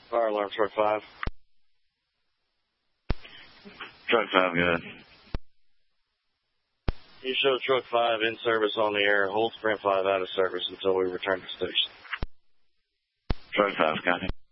Fire alarm, truck 5. Truck 5, good. You show truck 5 in service on the air. Hold Sprint 5 out of service until we return to the station. Truck 5, copy.